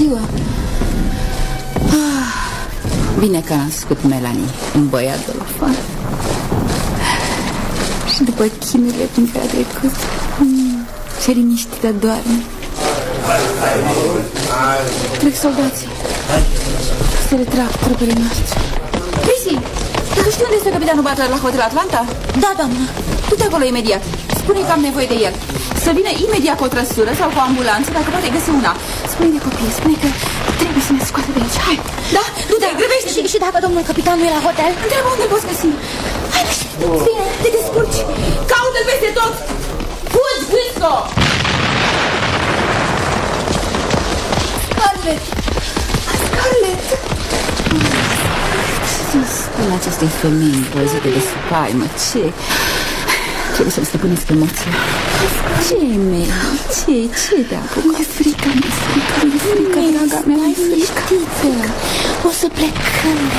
ziua. Bine că a născut Melanie, un băiat dolofan. Și după chinurile prin care a trecut, ce liniștită doarme. Trec soldații. Se retrag trupele noastre. Prisi, tu știi unde este capitanul Butler la Hotel Atlanta? Da, doamnă. Du-te acolo imediat. Spune că am nevoie de el. Să vină imediat cu o trăsură sau cu o ambulanță, dacă poate găsi una. Spune de copii, spune că trebuie să ne scoată de aici. Hai, da? Du-te, grăbește. Și dacă domnul capitan nu e la hotel? Întreabă unde poți găsi. Hai, bine, te descurci. Caută-l peste tot. Fugi, Wisco! Scarlett! Scarlett! Ce-mi spune acestei femei îmbrăzite de spaimă? Ce? Trebuie să-mi stăpânesc emoția. Ce-i mea? Ce de apucă? Mi-e frică, draga mea, mi-e frică. O să plecăm de